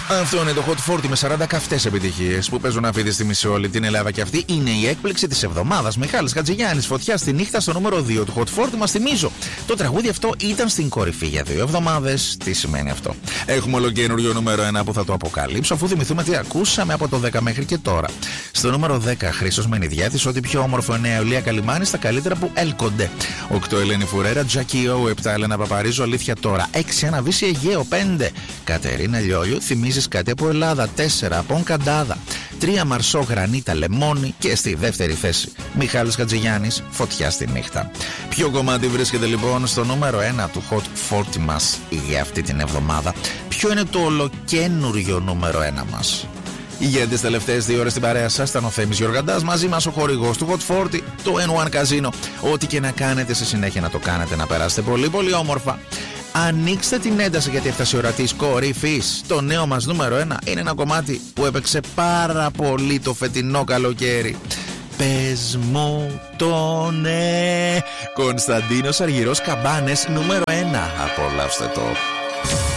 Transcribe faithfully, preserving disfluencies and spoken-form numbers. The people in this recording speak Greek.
Αυτό είναι το Hot σαράντα με σαράντα καυτές επιτυχίες που παίζουν αυτή τη στιγμή σε όλη την Ελλάδα. Και αυτή είναι η έκπληξη της εβδομάδας. Μιχάλης Χατζηγιάννης, Φωτιά στη νύχτα στο νούμερο δύο του Hot σαράντα. Μας θυμίζω, το τραγούδι αυτό ήταν στην κορυφή για δύο εβδομάδες. Τι σημαίνει αυτό? Έχουμε ολοκένουργιο νούμερο ένα που θα το αποκαλύψω, αφού θυμηθούμε τι ακούσαμε από το δέκα μέχρι και τώρα. Στο νούμερο δέκα, Χρήστος Μενιδιάτης, ό,τι πιο όμορφο εννέα, Ιουλία Καλυμάνη, στα καλύτερα που έλκονται. οκτώ, Ελένη Φουρέρα, Τζάκι Ο, επτά, Έλενα Παπαρίζου, Αλήθεια Τώρα. έξι, Ένα Βύση Αιγαίο, πέντε, Κατερίνα Λιόλιου, Θυμίζεις κάτι από Ελλάδα, τέσσερα, Πον Καντάδα, τρία, Μαρσό, Γρανίτα, Λεμόνι και στη δεύτερη θέση Μιχάλης Χατζηγιάννης, Φωτιά στη νύχτα. Ποιο κομμάτι βρίσκεται λοιπόν στο νούμερο ένα του Hot σαράντα μας για αυτή την εβδομάδα? Ποιο είναι το ολοκένουργιο νούμερο ένα μας? Για τις τελευταίες δύο ώρες στην παρέα σας ήταν ο Θέμης Γιοργαντάς, μαζί μας ο χορηγός του Hot σαράντα, το N one Casino. Ό,τι και να κάνετε στη συνέχεια να το κάνετε, να περάσετε πολύ πολύ όμορφα. Ανοίξτε την ένταση γιατί έφτασε η ώρα της κορυφής. Το νέο μας νούμερο ένα είναι ένα κομμάτι που έπαιξε πάρα πολύ το φετινό καλοκαίρι. Πες μου το ναι. Κωνσταντίνος Αργυρός, Καμπάνες, νούμερο ένα. Απολαύστε το.